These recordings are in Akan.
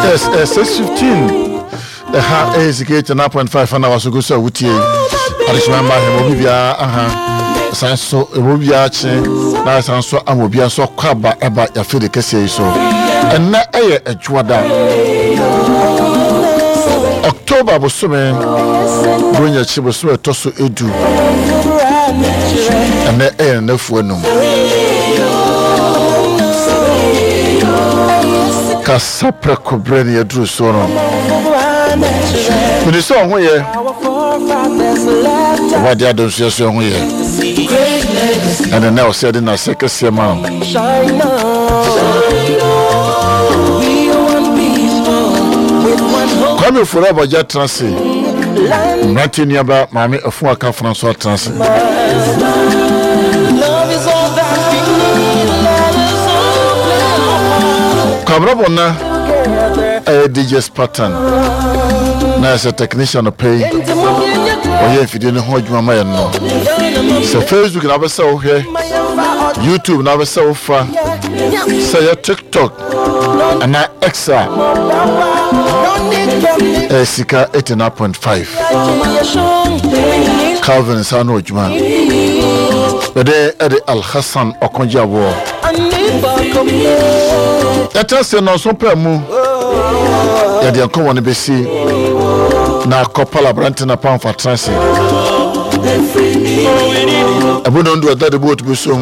Yes, 6:15. The ha is get 9.5 and hours ago. So, with you, I just remember him. Obia, so Obia, nice and so Amobia, so Kaba, about your Philip Casey. So, and not a Juada. October was so man, bring your chip was so a tosso edu, and the air no for Kasapra Cobreni a Drew Sono. When you saw here, what the others just young here, and then now said in a second sermon. Come forever, Jet Transi. Nothing about Mammy of Fuaka Francois Transi. Cabrabona, a DJ's pattern. Now, as a technician of pay, or if you didn't hold your man, no. So, Facebook never saw here, YouTube never saw far, say your TikTok, and I extra Sika 89.5. Calvin Sano Jman. But they Al Hassan Okonja War. That is no super move. Yeah, they are coming to be seen. Now, Copala Branton upon for transit. I wouldn't do that boat to be soon.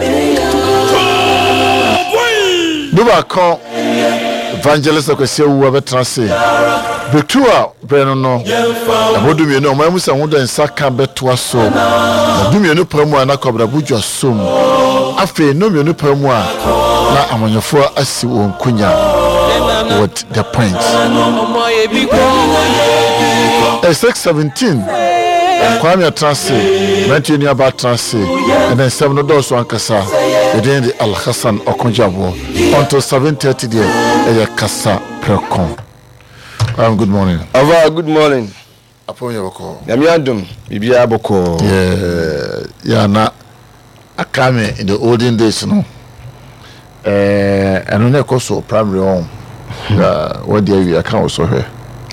Do I call Evangelist of Cassia whoever transit? Betua, Breno, I would do me no, my Musa would and Saka betua so. Do me no permo and I cobra buja sum. I feel no me no permo. Now I'm on your four as you on Kunya. What the point? 6:17. Kwame Transi, mentioning about Transi, and then 7 doors one Kasa, within the Al Hassan Okonjabo until 7:30 there, a Kasa Precon. Good morning. Ava, good morning. Upon your call. Yamiadum, Bibia Boko. Yeah, na Akame in the olden days, no. And on a course of primary home. What do you account also here?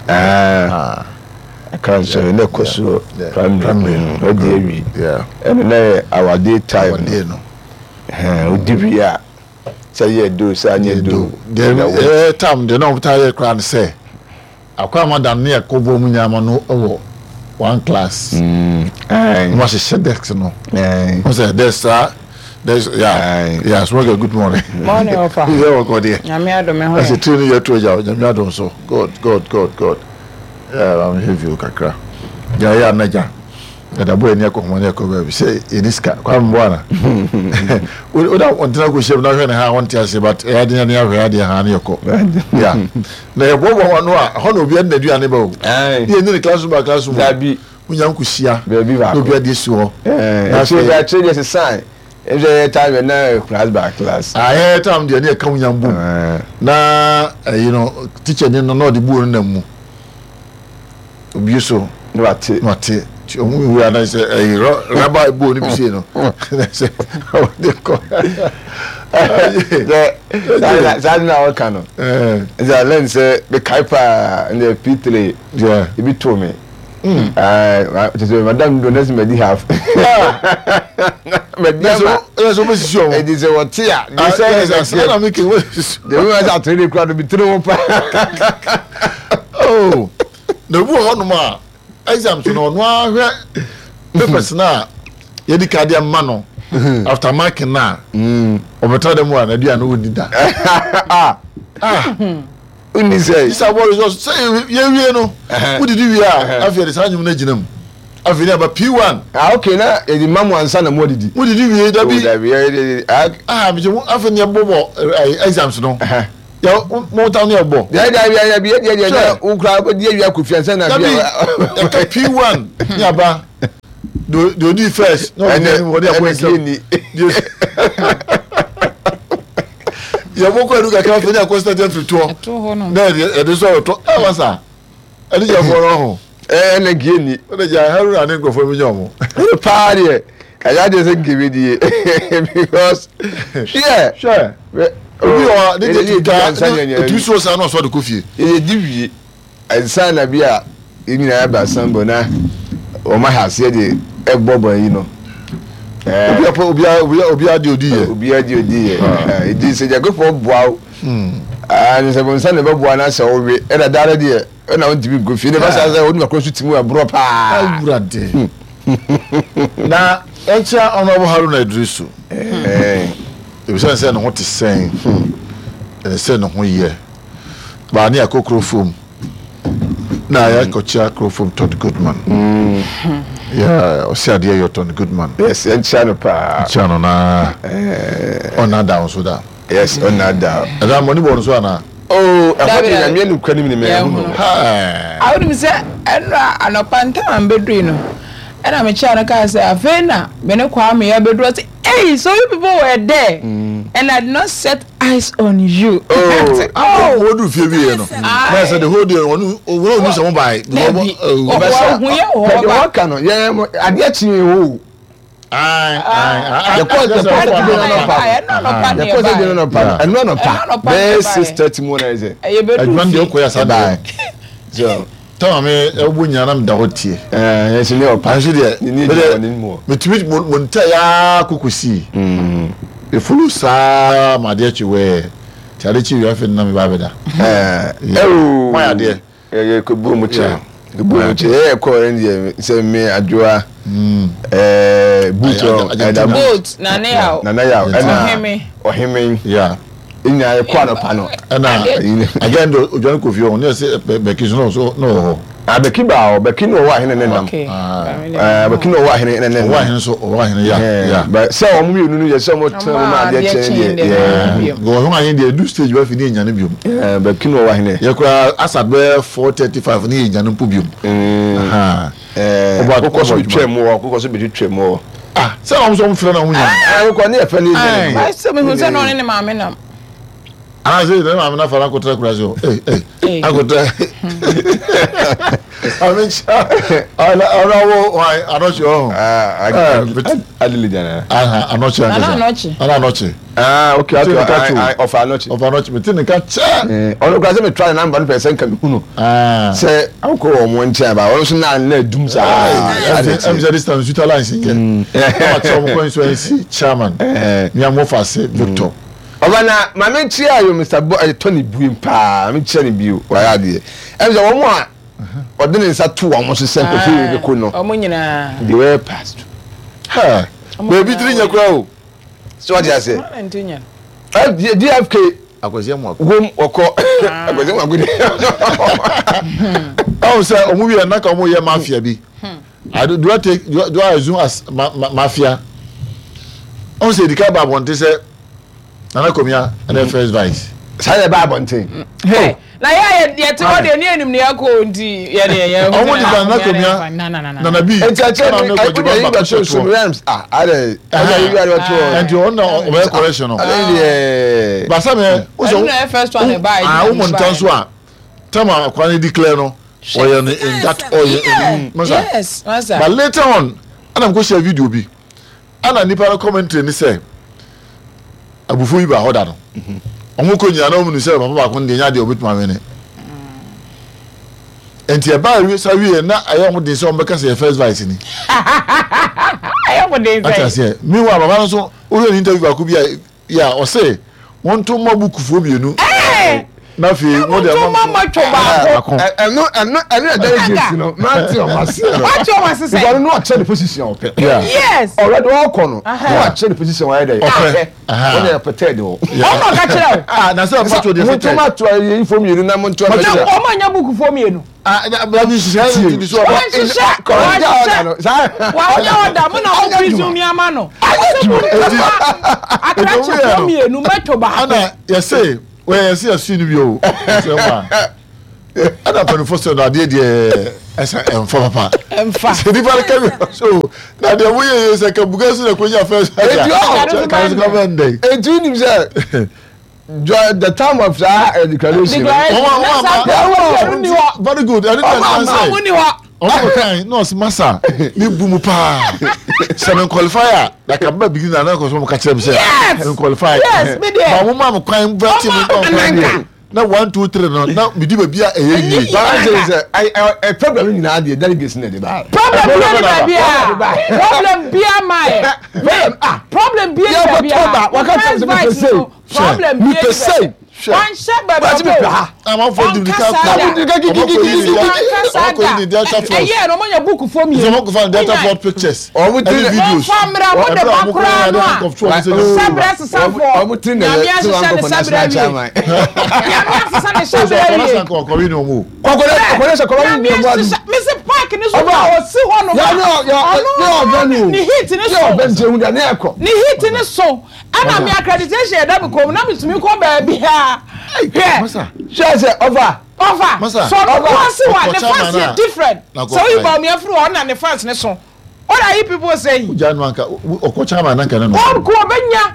I can't say no course of primary. What do you? Yeah. And then our daytime. Udivia. Say, you do, say, you do. The time, the no tire crown say. I come madam near Kobo Munyamano over one class. What's a sedex? No, what's that? There's, yeah, smoke a good morning. Morning, Opa. Yeah, go there. Yamiado, as a 2 year to Yamiado, so God. Yeah, I'm here for you, Kakra. Yeah, Naja. And a boy near Common say, in this car, come one. We don't want to go ship, not when I want to say, but I didn't have a Hanioko. Yeah. Now, one, Hono be under the animal. You need a classroom, that be when young Kushia, baby, no be this war. I say, I change as a sign. Every time and now class. I had time the near coming young boom. Now, you know, teacher didn't know the bull in them. Abuso, what it. We are nice. Rabbi Boni Pisino. They call that's now canon. The lens, the Kaipa and the P3. Yeah, he told me. Madame Dones may have. There's always show. It is a what here. They say, I'm making the women are really proud to be true. Oh, the woman. Exams no papers na yedi cardia mano after marking na obeto dem one na dia no wodi da uni say this award just say ye no wodi di wi afia de sanjum na ginam afia ba P1 okay na yedi mamu ansa na wodi di wi da bi bi je afia ne bobo exams no ya mo ta no ebo ya ukra ko die wi akufiansa na bia P1 yaba do di first no what dey point ya mo ko eruka ka fanya constant to na e dey so to e wasa e dey for ho na gieni o dey ja haru na ngo for mi nyomo party ka ya dey say give die because sure obi o de tu so sa no so de kofie e diwie ensa na bi a nyina ya ba sambo na o ma ha se de egbobo yi no obi adi odi ye e di se jagofo boawo ni se bon sa ne beboa na se wo we e da dare de e na won tibi go fie ne ba sa won ma krosu timu abro pa awurade na encha Honorable Haruna Idrisu ebi se no ho te sen se no ho ye ba ni akokro fom na ya kocha Crofom Todd Goodman osiade yo Todd Goodman yes encha no pa chano na ona down so da yes ona down ada money bon so ana afọ ya me nu kwani me I would say anopanta ambedri no and I'm a child can say Avena when Kwame Abedro say hey so you people were there and I did not set eyes on you. What do you feel no I said the whole day we no some buy what can yeah I get you tell me ebunyanam da hotie yes ni opa anse de metimi montaya kukusi efulu sa made chiwe chale chi wi afi na me ba beda why ade ko bu mu cha ko rendi se me adwoa boot na ne yawo na ohime yeah inya e kwa no pa no na again do ojuan kofi on ne se beki no so no abeki ba o beki no wa hene ne nam beki no wa hene ne wa hene so wa hene ya but so o mu yenu ye so mo tell na de che de go ho anye de do stage wa fi ni nyane biom beki no wa hene ye kura asad be 435 ni nyane mpo biom ko so twem ko so be twem se o so mfira na ho nya ko ne e fa ni I so me hu se no ne ma me nam I say them I'm not for akotra kurazo hey akotra I mean I not sure adili jana I'm not sure okay of anochi me tin ka che ono kwa se me try number person kan hunu say akọ omo ntia ba ono so na dum sa I'm just distance utilize again I'm from constituency chairman me am office Victor Obana mama chia yo Mr. Tony Buim pa me chia ni bio wa ya de em se wo mo a ode ne nsa to wo mo so sempe fi ko no omo nyina the way past ha baby tiri nya kura o so what you say antinya DFK akwese mo gom oko akwese mo agudi oh say omo wi na ka omo ye mafia bi do I assume as mafia on say the cab want say Nana komia and first vice. Say ba bonten. Hey, na ya te o de ni enim ne akọ nti ya de ya. Omo di Nana komia. Nana bi. Entache na ko di so so rams ade. You are to. And you on o correction. Ba sa me o so first one buy. O mo ntan so a. Tama kwa ni declare no. Oye in that oye. Yes, master. But later on, ana go share video bi. Ana nipa commentary ni say abufu iba hoda no omuko nya na omunu se papa ba ko ndenya de obetuma we ne enti e ba wi sa wi na ayo mo de se ombeka se first vice ni ayo mo de ata se mi wa baba no so o ye interview ba ku bi ya o se won to mo bukufu bienu na fi mo de mo choba eno delegate no ma ti o ma se what you want to say you no check the position okay yes already all kono no check the position why there okay when they protect o no ka kire na se pa to de se mo ma to inform you na mo to ma o ma nya buku fo mienu bra bi se ti di so wa nya oda mo na mo presume mi ama no atrache fo mienu metoba ana you say we see a scene bio say wa ana pa no foster na de esa emfa papa emfa se di pare kemi so na de wo ye se ka buga so na kwanya first ka come day edu nim say the time of declaration very good. I didn't say. ọmọ kan nurse masa ni bumu pa seven qualifier like abba begin na ko so mo ka chem say seven qualifier ba mo ma mo kwan ba ti mo ko na 1 2 3 no na mi di ba bia eyi ba say I problem ni na dey delegates na dey ba problem bia my problem bia wa ka tell me say problem bia one shot by the I'm on for the yeah, no more book for me. You find data for pictures. Or we do videos. Offer. So the fans are different. So you buy me a fruit and the fans so. What are you people saying? Janwanka okochama nanka no. Ko benya.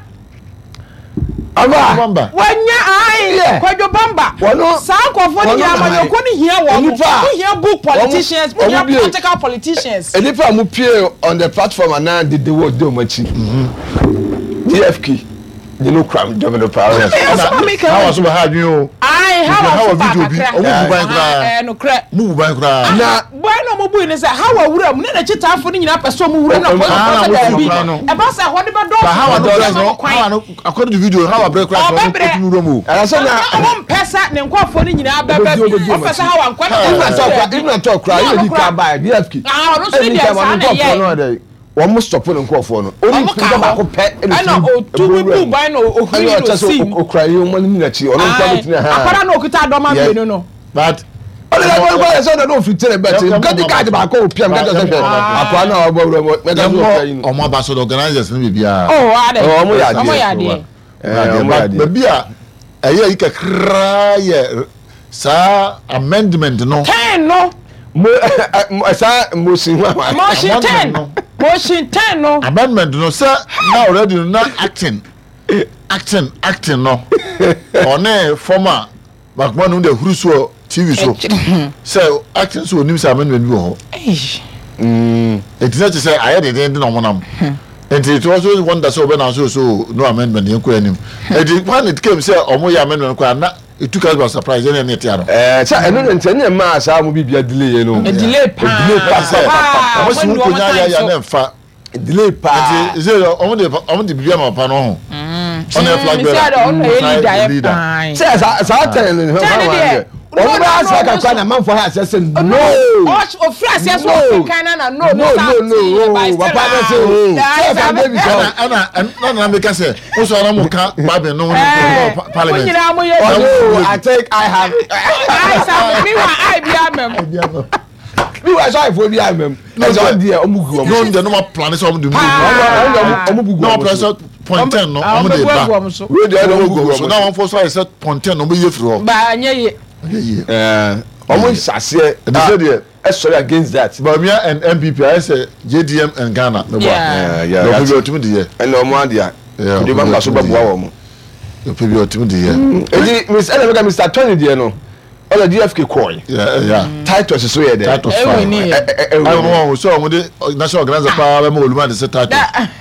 Aba. Wanya ai. Kwajo bamba. Sa nkofo ni ya manyoko ni hia wo. Who here book politicians, who here political politicians. Enipa mu pie on the platform and now did the work do machi. DFK. You know, crime developer. How was behind you? How a video be? Move by cry. Now, why no mobile is how a room, then a chita for you up a so move. And boss, I want to how according to video, how a break crash. And I said, I won't pass that and quite for you now. How I'm quite talk cry. You can't buy DFK. I don't see wọ́n mú stọ̀pù ní nkọ́ fọ́ no. Ọmọ ká baako pẹ́. Ẹna otu bíbú báyìí na ohun yìí ló sí. Okura yìí ọmọ nínú ẹ̀kí ọ̀nà nkọ́ mi ti ní ha. Akọ́dá náà òkúta àdọ́mà mìíràn nù. But ọ̀nà ìlànà ọ̀nà ìgbà yẹn sọ̀rọ̀ náà òfin tẹ̀lé bẹ́ẹ̀ tí gẹ́gẹ́ káàdì baako òpia mi gẹ́gẹ́ sẹ́fẹ̀ àpò àná ọ̀bọ̀ wúrọ̀ mẹ́ta tó fẹ́ yìí. Ọmọ abasọ̀ organizers ní bìbí a. Ọmọ yà adìẹ. Bẹ̀bí a ẹ̀yẹ yìí kẹ̀kẹ́rẹ́ yẹ sáà amendment no. 10 no. Motion 10 no. Amendment no sir now already not acting no. On former back one the Huruso TV show. So acting so news amendment bi ho. It is not to say I had it no monam. And it was also one that so when so no amendment yanko anim. And when it came say omo ya amendment kwa na it took us by surprise any tiaro. Say eno ntanye ma sa mo bibia delay no. Delay pa say. Omo si ko nya ya na mfa. Delay pa. Is it omo de bibia ma pa no ho. On the flag bearer. Say sa tell no. Omo ba asa ka kwa na man for her say no. O frase yes o kan na no. Papa na say ana make say o so na mo ka Bible no parliament. I have me wa I be amem. Me wa so for be amem. No so there omugu. No the no plan so omudu. Omugu. No plan point 10 no omudu dey ba. We dey omugu. So now one for so say point 10 no be yefro. Ba nye almost sase sorry against that. But me and MPP I say JDM and Ghana. Yeah. No people to me there. And no more there. You ba so ba bua wo mo. You people to me there. Edi Mr. Tony there no. All the DFK call. Yeah. Title so here there. Title fine. I want so we the national organizer power we Oluma dey say title.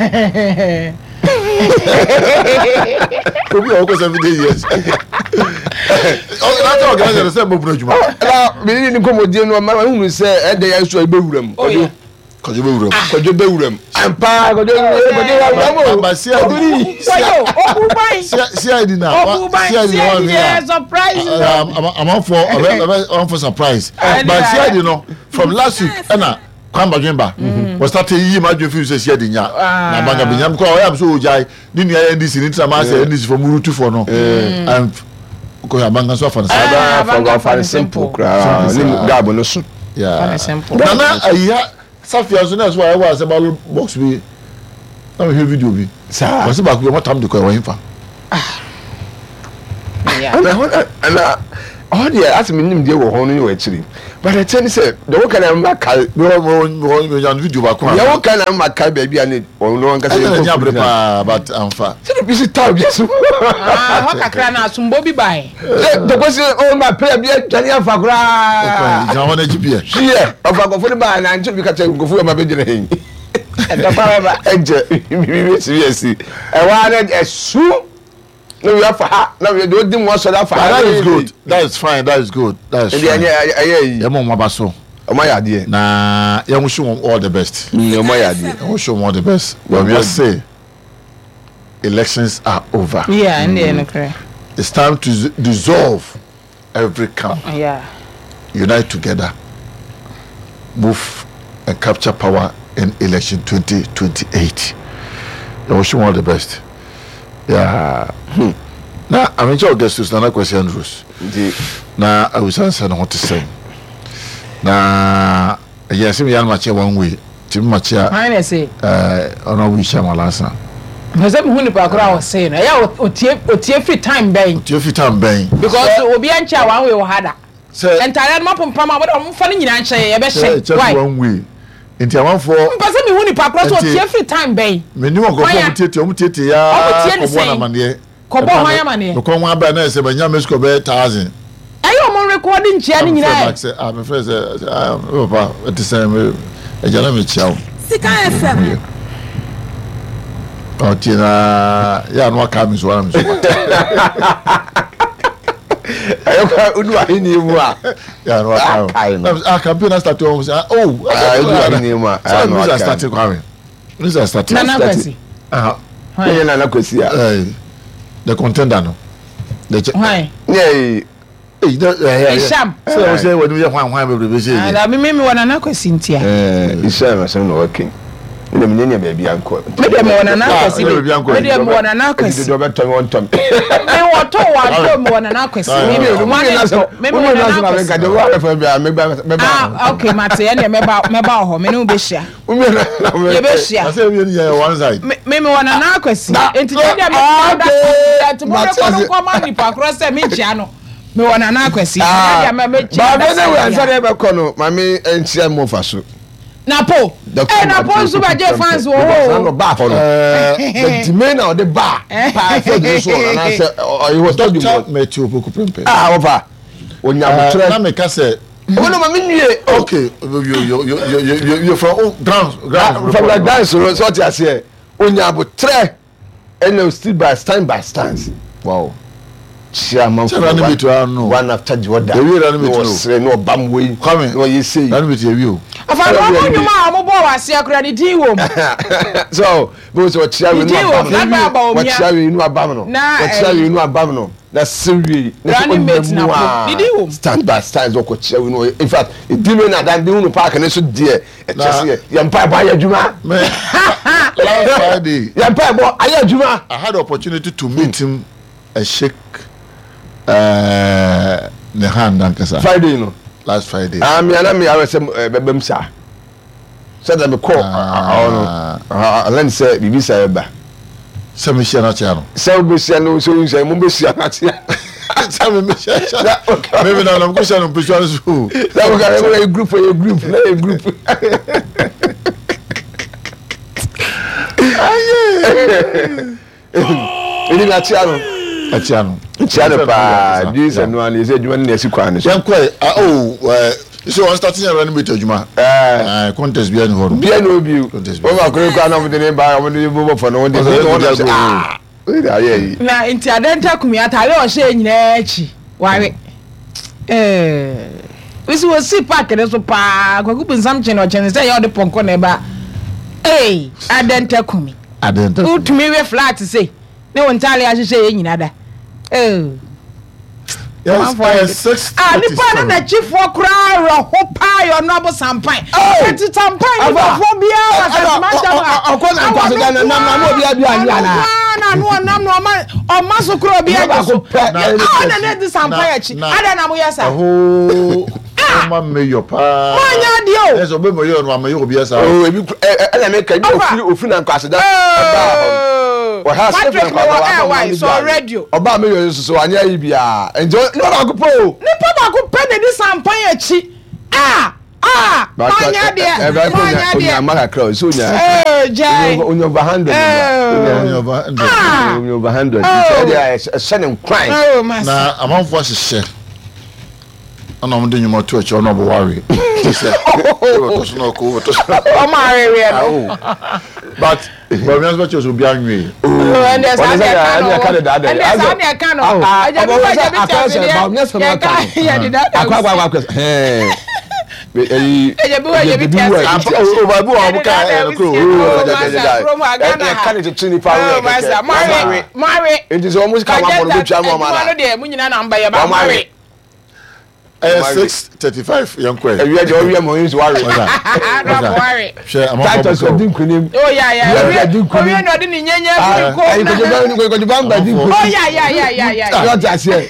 Obi o ko 70 years. That's organizer say mo buna juma. Na me ni ko mo die no ma hu say e dey ya so e bewuram. Kojo bewuram. Ampa kojo ba sia duri. Sia di na. Sia di one here. Surprise. I'm for surprise. But sia di no from last week na Kwamba Gemba was started yi ma dwefu say sia di nya. Na banga bi nyam ko o yam so ojai. Ni nua NDC ni trama say NDC for murutu for no. And ko ya banga so fa na simple kra. Ni gabo no so. Yeah. Nana ayiha Safia so na so I was about box bi. Na me video bi. Sa. Ko se ba ko mo tam de ko wa himfa. Yeah. And all there as me nim dey wo ho no you actually. but I tell you say the work can make video back one. The work can make baby and or no one can say but amfa. So the busy time yes. What kakra na sumbo bi bai. The person oh my prayer be Daniel Fagra. Okay, John GP. Yeah, of go for the ban and to be catch go for my baby hin. The power yes. E wan e su. No, you have for her. No, you don't want to that for her. That is good. That is fine. That is good. That is fine. Yeah, Mama Basso. Oh my idea. Nah, yeah, we show them all the best. Oh my idea. We show them all the best. But we just say, elections are over. Yeah, and then okay. It's time to dissolve every camp. Yeah. Unite together. Move and capture power in election 2028. Yeah, we show them all the best. Yeah. Now, I'm in your guest is another question, Bruce. Now, I was answering what to say. Now, yes, we are much one way. Too much. I say, on a wish I'm a last. Because I'm going to back around saying, I will free time bang. Free time bang. Because it will be a child one way or harder. And Thailand map and Pama, but I'm funny in answer. Why? One way. Into one for person me woni pakro so every time bay me ni won go for tete ya ko bona mane ko bo hwan mane ko wan ba na se banya mesko be 1000 ayo mo recording chia ni nyina me friend say papa it is e jana me chiao Sika FM o tina ya no ka mi so na mi so ayo ka udu ahini mu a ya no ka campaign start o say oh udu ahini mu a so start kwame this is start na kwesi na kwesi a the contender no the why Isham so say when we hwan be say and me wana na kwesi ntia Isham say no working ina mnyenya baby anko me dem wana na kwesi me dem wana na kwesi do beto won tom me woto wa me wana na kwesi me na me ga de wa fa bia me ba okay mate ya me ba ho me no be hia ye be hia I say we ni one side me wana na kwesi enti dia me tomorrow ko ma ni pa cross me chia no me wana na kwesi dia me chia ba be we answer be ko no ma me entia mo fa so Napo. Napo super J fans wo ho. No ba for no. The demand of the bar. Pa for this one and I say you was told you met you boku prempe. Over. Onya butre. Na me ka say. Wono ma menwie. Okay. You from ground. From like dance so what you say. Onya butre. And still by stance. Wow. Chairman one after the other. No bamway. Come what you say. That with you. Afa no you ma mo bo wase akura ni din wo. So, because what chairman what chairman no abam no. What chairman no abam no. Na serie. Na stand by stands what chairman no. In fact, it didn't na dan dey no park na so there. E chese yam pa ba ya adwuma. Last Friday. Yam pa bo aya adwuma. I had the opportunity to meet him and shake the hand ankasa Friday no last Friday me ana me awe say bebem sa said that me call Alan say bibi say ba say me share na chia no say be share no so say mo be share na chia say me share maybe na go share no picture so that we got a group for a group Ini na chia no Atiano pa this and one is adwuma na sikwan so yankwa so on starting a running bit adwuma contest bia ni horo bia no bi o ma kore kwa na mo de ba mo de bo for no de na inti adenta kumi atale o she nyina achi ware wisi wo si park de so pa kwaku pinsam chen o chen say ya de ponko na ba adenta kumi adenta utumi we flat say ne won tale a hye nyina da yes nipa na chief wo kra ro ho pa yo no bo sampan eti sampan ni fo bia wa kasmanta akola kwaso da na no bia bia na no ma o ma so kro bia so na ne di sampan achi ada na mo yesa ma me yo pa manya dio eso be mo yo no ma yo bia sa ebi na me ka ofiri na kwaso da what has why so radio oba me yo so anya yi bia enjo ni baba ko po ni baba ko pe ne di sampan achi Manya dia. Manya maka cross. So nya. Jai. Onyo overhanded. Onyo overhanded. They are sending crime. Oh, master. Na amanfo ahye. Ana mo de nyuma to eche ono bo ware. But we are supposed to be angry. And there's a Mary. 6:35 young queen. You are the only one who's worried. Don't worry. Titus of Dinkunim. Oh, yeah. We are not in Yanya. Oh, yeah. Not just here.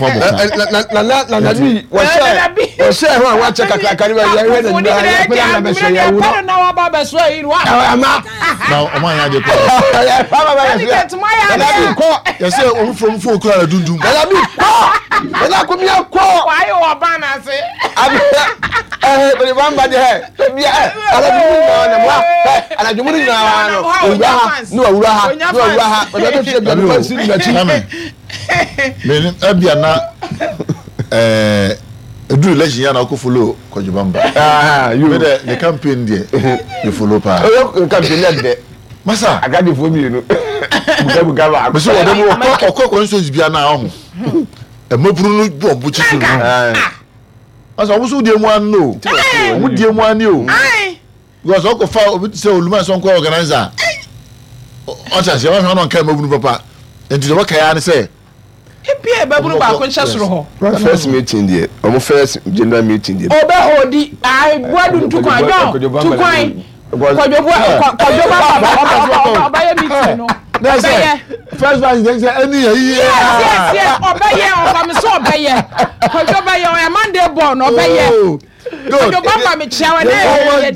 Bana say but the one by the head do election yana ko follow Kojubamba. You the campaign there. You follow pa. Campaign there. Masa, I got the for you. Buga. So we dey okoko nso bia na ho. E mopuru no bo buchi furu. Masa wo so dey mu an no. Wo dey mu an o. Because oko fa obi say Oluma so nko organizer. O cha se wa no kan mabunu papa. Enti the work ya ne say Epia baburu ba ko ncha soro ho. First meeting there. Omo first general meeting there. Obe hodi ai boadu ntukwan yo. Tukwan. Kojoba ba ye meeting no. First one is any yes. Obeye o kam so obeye. Kojoba yo e Monday born obeye. Kojoba me chiawe na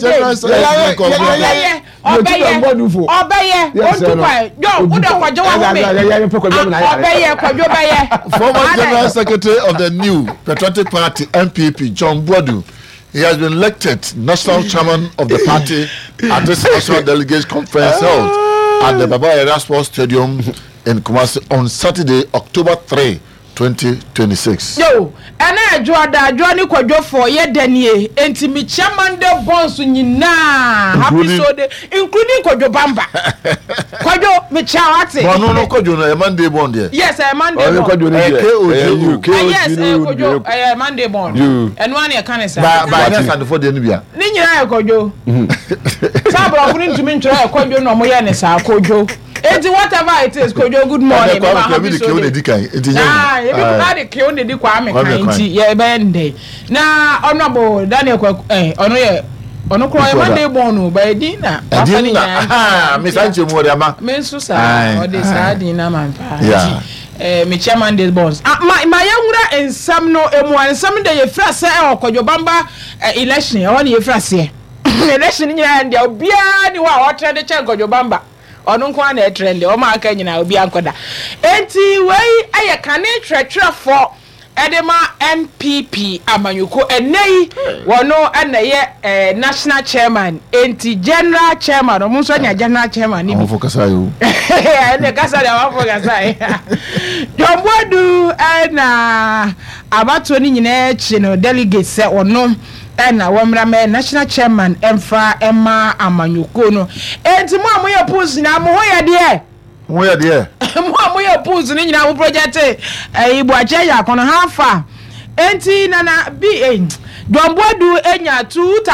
obeye ontukwa yo udo kojoba wo me obeye kojoba ye. Former General Secretary of the new Patriotic Party NPP John Boadu. He has been elected national chairman of the party at this national delegates conference held at the Baba Yara Sports Stadium in Kumasi on Saturday, October 3, 2026. Yo, and I Johnny Kwajo for ye denie, enti mi chairman de bonds nyina happy so de including Kwajo Bamba. Kwajo mi chawati. No Kwajo na Monday bond there. Yes, a Monday bond. Kwajo Yes, Kwajo a Monday bond. And one year can say. Ba na stand for the nibia. Ni nyina Kwajo. Sabra kuni ntumi ntro Kwajo no mo ye ne sa Kwajo. Enti whatever it is Kwajo good morning. Ba happy so de. Everybody kill the di kwa me kan ti ye bende na honorable Daniel ono ye ono kro ye Monday born no ba di na me sanche mu de ama me nso sa o de sa di na man pa me chairman des bonds ma yawura ensam no emu ansam de ye frase e Kojobamba election e won ye frase election nyina ndia obia ni wa o trade che Kojobamba onu nko na trend o ma aka nyina obi ankoda enti wei aye kane twetwe for edema NPP amanyuko enei wono anaye national chairman enti general chairman o munso nya general chairman ni mo kasa yo ene kasa da mo kasa John Boadu na abato ni nyina echi no delegate se ono na wamra me national chairman emfa emma amanyuko no enti mo amoye pose na mo hoya de mo amoye pose ni nyina mo project ibu ache ya kono hafa enti nana bi John Boadu enya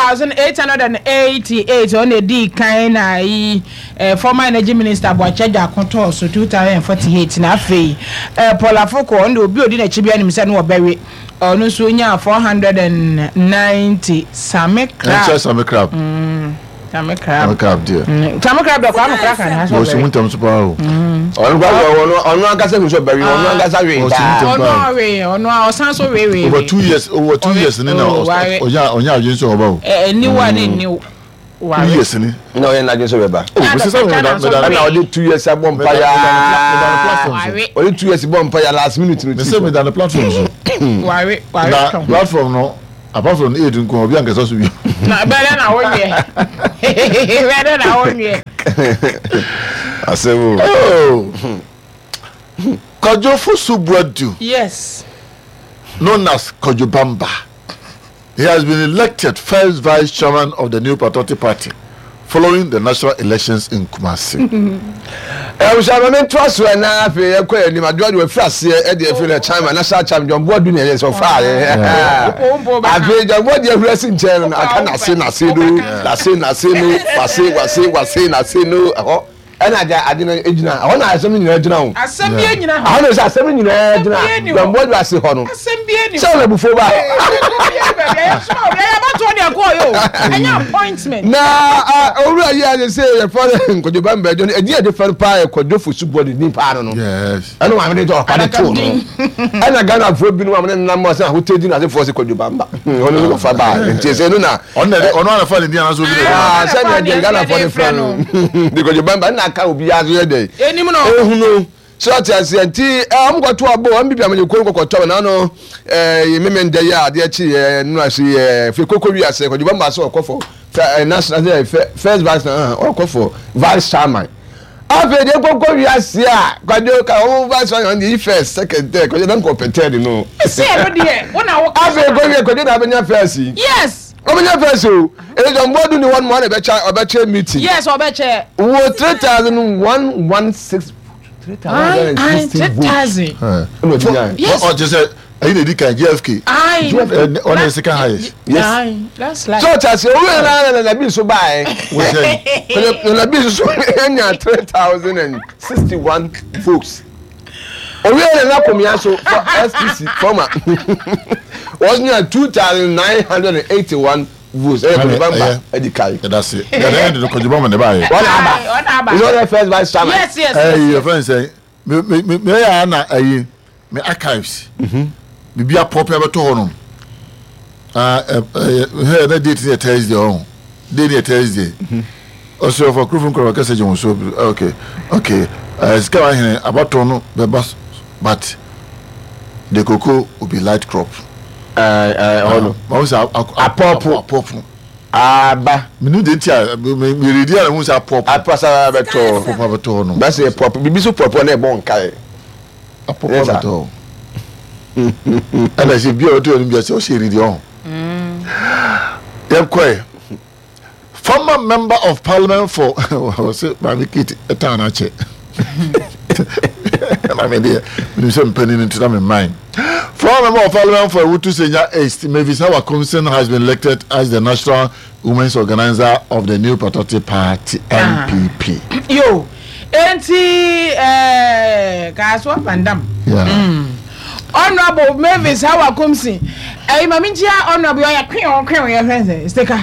2888 on the D kind na former energy minister Boacheja Konto so 2048 na afei Paula Foko on the obi odi na chibia ni mse no obewe ono so nya 490 Same crab Same crab dear Same crab da kwa mukra kan ha so so muntem so pa o ono agasa mi so bari ono agasa we ono osan so we over 2 years ni na onya ajin so oba o ni wa ni wa years ni no ye na ajin so we ba o se say me na only 2 years abom pa ya only 2 years abom pa ya last minute no me say me down the platform so ware platform no apart from the 8 nko obi anka so bi na better na wonye better na wonye asewo Kojo Fusubuadu, yes, known as Kojo Bamba. He has been elected first vice chairman of the New Patriotic Party following the national elections in Kumasi. We shall not trust when I feel quite in my job with Frassi at the chairman, national champion, what do you so far? I feel that what you're wrestling chair, I cannot say, and I didn't I want to something you know. I send me in I want to something you know. What was the honor? Tell them before appointment. Now, already I say your father could you remember a dear different pie could do for somebody in Pardon. Yes, I know I'm going to talk about it. And I got a food bin woman and numbers who take in as if was a could you bamba. Only look for bad. And say, no, on one of the Indians will be Ghana for the friend because you bamba. Can be as day. No. So I said, I'm going to a boy, I'm going to go to Tonano, Mimen de Yard, the no, I see, Fikoria, say, you want my soul for national first vice or for vice chairman. After they go, yes, yeah, but you can vice on the first, second day, because you don't compare, you know. See, when I after going, you couldn't have any fancy. Yes. Omo nya feso e don bodu ni one more obecha meeting yes obecha wo 3116 3000 yes oh just I need the GFK on the second highest yes that's like so just we na be so buy we say na be so nya 3061 folks we na komia so for SPC former was near 2,981 votes. That's it. The Kojibama never. You know the first vice chairman. Yes. Your friend say, me archives. Be a pop ever to honor. That date is Thursday on. Day Thursday. Also for crew from Korakasa Jones. Okay. It's coming about Tono, but the cocoa will be light crop. A purple. Ba. Me dey tia me ready and who say purple. A pasa beto. No. That's a purple. Bibi so purple na e bon kai. A purple beto. And I say bi o to ni bi say o say ready on. Former member of parliament for was it Mami Kiti Etanache. I mean, there some penning into them in mind. Former member of parliament for Wutu Senya East, Mavis Hawa Kumsen has been elected as the national women's organizer of the New Patriotic Party NPP. Yo, enti Kaswa Pandam. Yeah. Honorable Mavis Hawa Kumsen. Mamintia honorable ya kwen ya friends. Steka.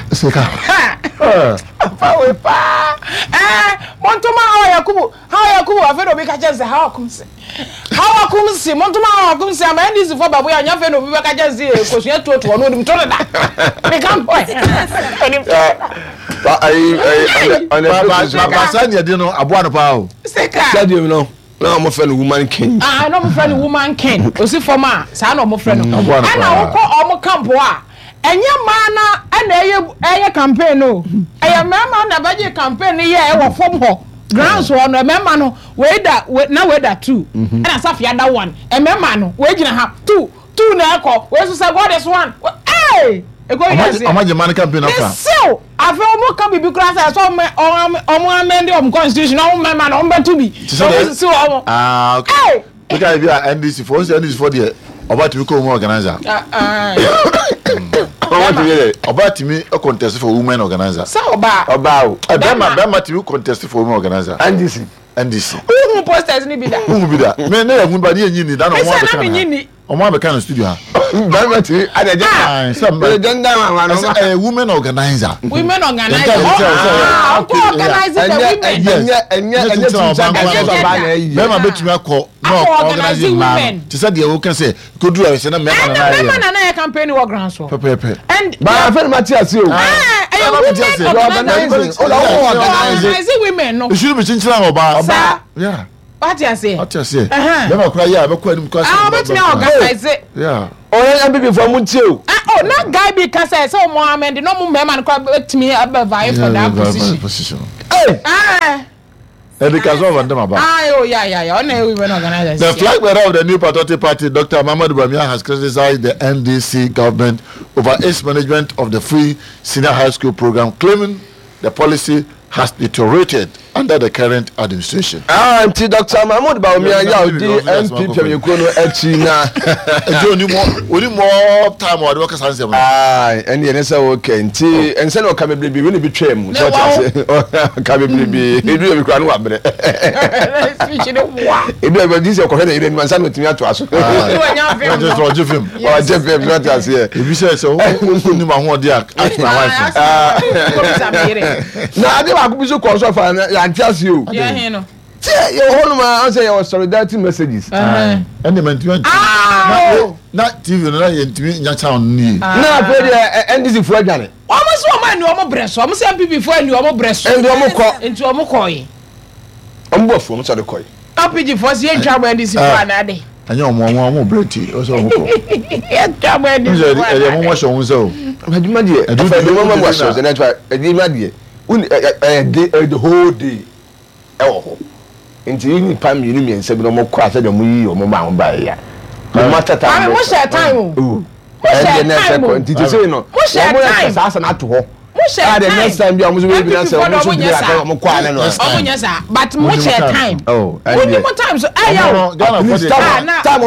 Montoma how Yakubu afedo be ka chance how Kumsen. How Kumsen Montoma how Kumsen am end this for babu ya nya fe no be ka chance e kosua to no dim to da. Me kan boy. Ba sanya de no aboa no pa o. Steka. Stadium no. No, my friend woman king. No, my friend woman king. Osi forma, sa no my friend. And I wo ko omo camp a. Enye mana na eye campaign no. Eye mema na baje campaign ye e wo form ho. Grounds one mema no we da two. And asafia da one. E mema no we gina ha two na ekọ. We so say God is one. Hey! Amaje man campaign after. So, afa omo kan bibi kura say so omo amend the constitution omo mema no omo to be. So omo. Okay. Okay, we are NDC for the about to become organizer. About me a contest for women organizer. So about Bema to contest for women organizer. NDC. Who posters ni bi da? Who be that? Me na everybody nyini da no one be kind of studio. Bema to some women organizer. Women organizer. Bema betumi akọ no organizing man. Ti say dey we can say go do say na me na campaign wo grand so. Pepe. And ba fa Matthias o. Organizing women no. You should be chinchira oba. Yeah. What you say? Bema kura ya be kwa nim kwa. Bet me organize it. Yeah. Oh, I'm baby for Muntio. Oh, not guy because I saw Mohammed, no more man come to me about vying for that position. Hey! The flag bearer of the New Patriotic Party, Dr. Mahmoud Bawumia, has criticized the NDC government over its management of the free senior high school program, claiming the policy has deteriorated under the current administration. Auntie Dr. Mahmoud Bawumia, the NPP, you could Echina. Only more time or workers answer. And the NSA okay, and send or come be really betray him. Come be you can one. If ever this your correct, you didn't with me to us. Just him. Or Jeff, not us here. If you say so, ask my wife. Now, I didn't be so concerned and tells you. Yeah, no. Your whole man answer your solidarity messages. And the man, not TV, not town. Now, NDC for Janet. Almost one man, no breast. Almost some people before you are breast and you are into a McCoy. I'm both from Sadakoi. RPG for the trouble and this is one day. And your more pretty or so. Trouble and this is so. My dear, I don't know what was, and I tried a dear. The whole day. Oh, into any time you mean 7 or more quarter than we or more by here. No matter time. What's that time? And the next second, did you say no? What's that time? Ask an at home. The next time you almost will be answered. But much time. Oh, only one time. So I am time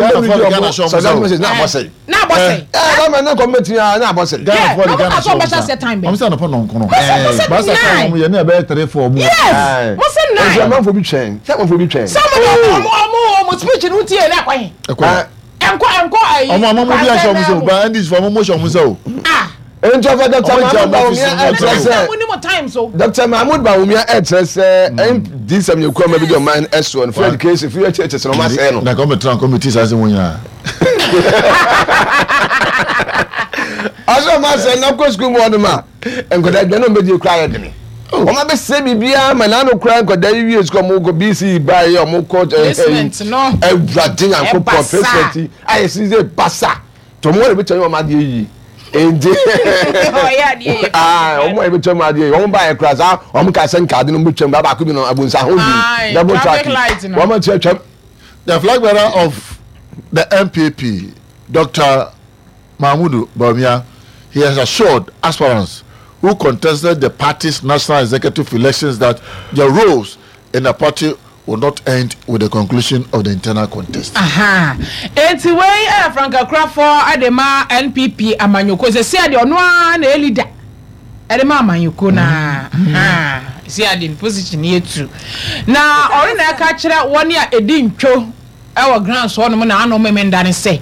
now, bossy. I'm not committing now, bossy. Time. I'm saying upon Uncle. We are never 3 4 more. Yes. What's the name? Someone for be trained. Someone for be trained. Someone more speaking with you that way. I'm Dr. Mahmoud Bawumia this time you come with your mind S1 for education if you are churches no mass eno na come tran committees as one ya aso mass na ko school mo ma enkoda gbe no meji cry edini o ma be se bibia ma na no cry enkoda wi school mo go BC buy o mo ko no everything and ko professor I see the basa to mo be tell you ma dey yi Indeed. Oh yeah, yeah. Omo ebe chema ade. Omo ba e krasa, omo ka sen card no butwem ba ku bi no abunsa ho bi. Double track. Omo chechem. The flag bearer of the MPP, Dr. Mahmoud Bawumia, he has assured aspirants who contested the party's national executive elections that their roles in the party will not end with the conclusion of the internal contest. It's way Franka Crawford Adema NPP Amanyoko say the onwa na leader. Adema Amanyoko na see in position here too. Na ori na ka kire woni a edi ntwo e ground so no na ano memenda ne say.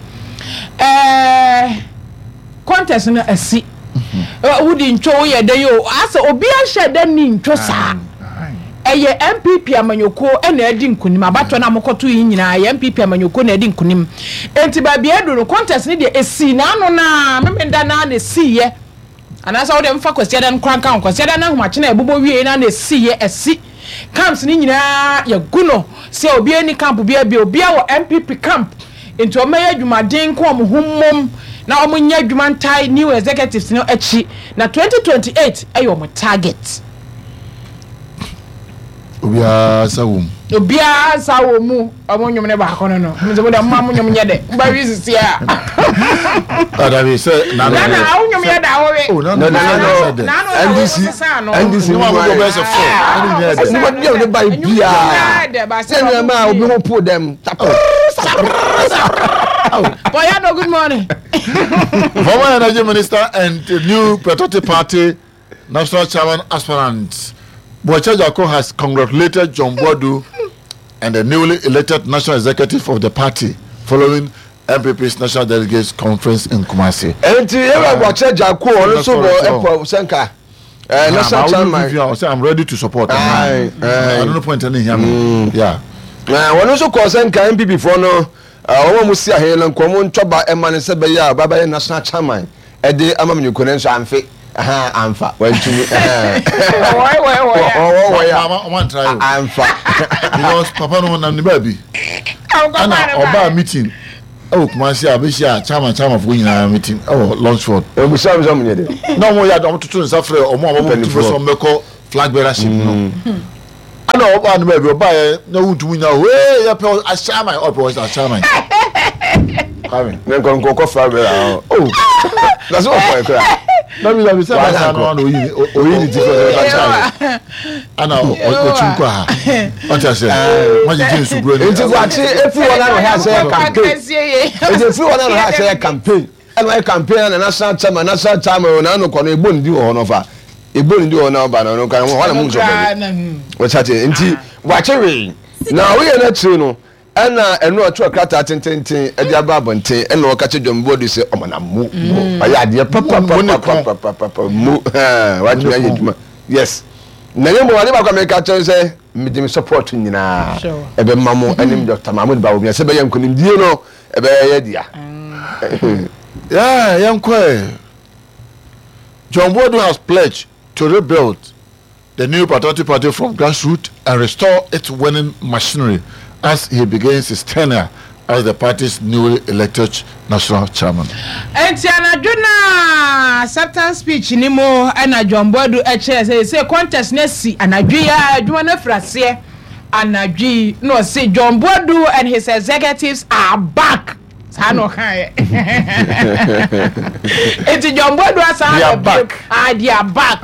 Contest na asi. Wudi ntwo ye de yo asa obi a hye ni ntwo saa. Eye MPP Amanyoko ena edi nkunim abato na mokoto yi nyina ye MPP Amanyoko na edi nkunim enti ba bia do no contest ni de esi na ano na memenda na na esi ye anasa wo de mfa kwasi da nkranka kwasi da na homache na ebubo wie na na esi ye esi camps ni nyina ya guno se obi ani camp bia obi a wo MPP camp enti o meya dwumaden ko omhumom na omunya dwumantai new executives no echi na 2028 ayo mo target Obia sawum amonyom ne ba kono no mze da mamonyom nyede ba wisisi a ada we say na awonyom yeda awowe no NDC no go best of four ni what dey buy bia say ma obi ho pull them boy no good morning. Former Energy Minister and the new Patriotic Party national chairman aspirant Boacha Jako has congratulated John Boadu and the newly elected national executive of the party following MPP's national delegates conference in Kumasi. Boacha Jako also go Senka national chairman. I'm ready to support. I don't know point any here. Yeah. One also call Senka MPP for no. Omo musi ahela nkomo ntoba emane se be ya baba national chairman e de amamnyu konenso amfe amfa wantumi one try amfa because papa no na ni baby ana oba meeting oh Kumasi abishia chairman for nyina meeting oh Lunsford e bu sam sam nyede no mo ya do to nsafre o mo to so meko flag bearership no ana oba no ba bi oba ye na wuntu nya we ya pe a chairman or was a chairman Kami men kon flag bearer oh that's what for na mi say ba no no oyi ti for ba chairman ana o chunko ha o ta say ma ji su bro ni nti wachi everyone na ha say campaign everyone na ha say campaign and my campaign na national chairman na no kono egbo ndi ho no fa egbo ndi ho na ba no kan ho na mu so we chat nti wachi we na we na tru no ana eno otu akrata tententen e dia ba bonten ena o ka che dwombodu se omana mu aya de papa mu wachi ya yeduma yes na yemo wale ba kwa me ka che se me dem support nyina e be mamo anim Dr. Mahmoud ba obi se be yankonim die no e be ye dia yeah yankwe John Bodu has pledged to rebuild the New Patriotic Party from grassroots and restore its winning machinery as he begins his tenure as the party's newly elected national chairman. Entiana Juna acceptance speech ni mo na John Bodu say contest nesi anadwi ya adwuma na frase anadwi no say John Bodu and his executives are back. Sano kan. Enti John Bodu asa back. They are back.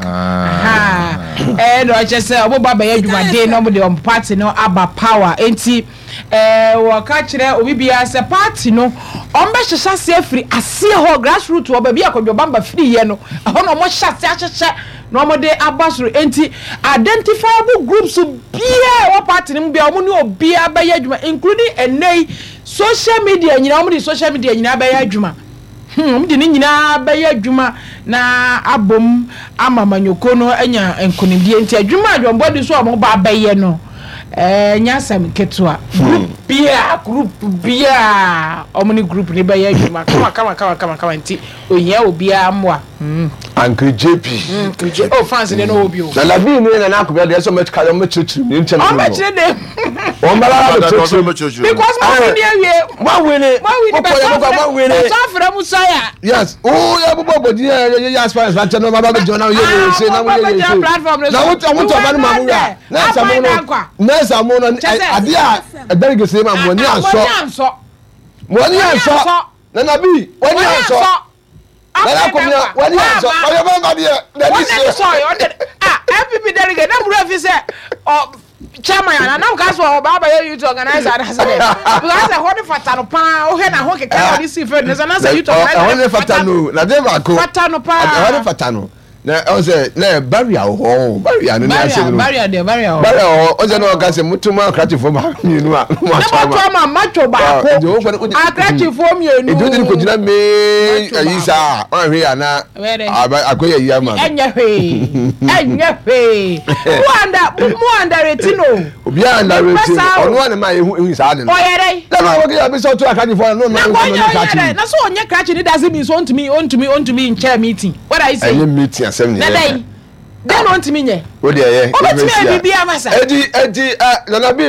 No say obo baba ya adwuma dey no the party no aba power. Enti waka kire obi bia se party no ombe hyehyɛ se afiri ase ho grassroots wo ba bia kodwobamba free ye no ho no mo hyase ahyehye no mo de abasoro enti identifiable groups bia wo party no bia mo ne obi abaya adwuma including enei social media nyina mo de social media nyina abaya adwuma mo de nyina abaya adwuma na abom amamanyoko no anya enkonimdie enti adwuma adwombo de so mo ba abaye no nyasam ketwa group bia omni group ne ba ya juma kama nti ohia obia amwa Uncle JP oh fans ne no obi o na la bi ni na na ko be so much call me chichiri ni ntem o me chire dem o mbala la chichiri because mo ni awie one win so afra musaya yes oh ya bobo bodi ya as far as that no ma ba be jona ye say na we ye say na what ba ma mu ya na samu no ade a eberige say ma mo ni anso na na bi woni anso na ko mi woni anso o ye ba ma de na di so FPP delegate na buru fi say chairman na ka so baba ye youth organizer na say because say honi fatano pa o he na ho keka di si fe na say youth organizer honi fatano na de ba ko fatano pa honi fatano na o say na barrier ho barrier no na say barrier o say no ka say mutuma akrati fo ma yinu a ma macho ba ko akrati fo mi enu e do ko jina me ayisa o hwe ya na akoya yi ama enya hwe Muanda retino obi anda retino onu ane ma ehu sa ade no oyere na ma wo ke ya be so to akrati fo no na so onye krachi ni doesn't mean so on to me in chair meeting what I say any meeting asem ni then on to me nye o de ye o be ti me bibia masa edi na na bi